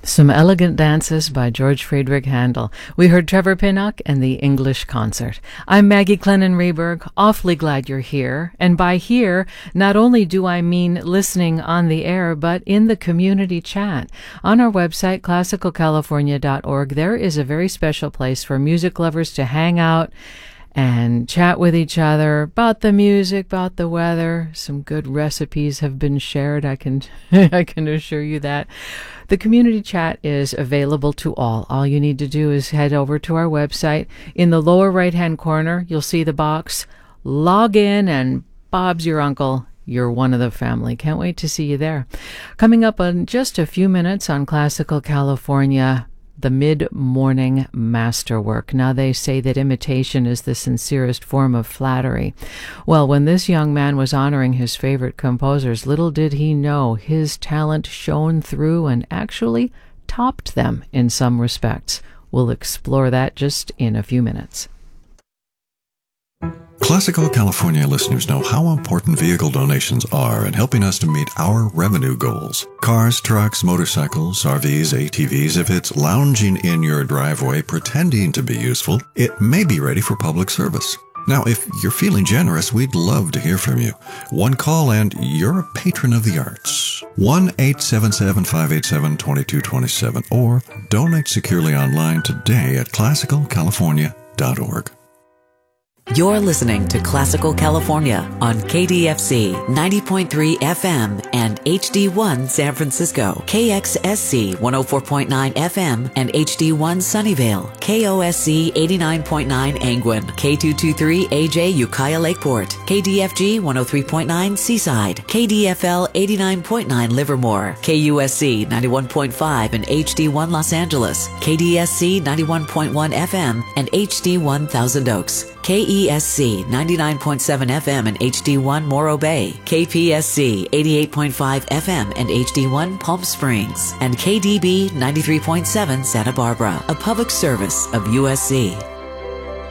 Some Elegant Dances by George Friedrich Handel. We heard Trevor Pinnock and the English Concert. I'm Maggie Clennon-Reberg, awfully glad you're here. And by here, not only do I mean listening on the air, but in the community chat. On our website, classicalcalifornia.org, there is a very special place for music lovers to hang out and chat with each other about the music, about the weather. Some good recipes have been shared. I can assure you that. The community chat is available to all. All you need to do is head over to our website. In the lower right-hand corner, you'll see the box. Log in, and Bob's your uncle. You're one of the family. Can't wait to see you there. Coming up in just a few minutes on Classical California, the mid-morning masterwork. Now, they say that imitation is the sincerest form of flattery. Well, when this young man was honoring his favorite composers, little did he know his talent shone through and actually topped them in some respects. We'll explore that just in a few minutes. Classical California listeners know how important vehicle donations are in helping us to meet our revenue goals. Cars, trucks, motorcycles, RVs, ATVs, if it's lounging in your driveway pretending to be useful, it may be ready for public service. Now, if you're feeling generous, we'd love to hear from you. One call and you're a patron of the arts. 1-877-587-2227 or donate securely online today at classicalcalifornia.org. You're listening to Classical California on KDFC 90.3 FM and HD1 San Francisco, KXSC 104.9 FM and HD1 Sunnyvale, KOSC 89.9 Angwin, K223AJ Ukiah Lakeport, KDFG 103.9 Seaside, KDFL 89.9 Livermore, KUSC 91.5 and HD1 Los Angeles, KDSC 91.1 FM and HD1 Thousand Oaks, KESC 99.7 FM and HD1 Morro Bay, KPSC 88.5 FM and HD1 Palm Springs, and KDB 93.7 Santa Barbara, a public service of USC.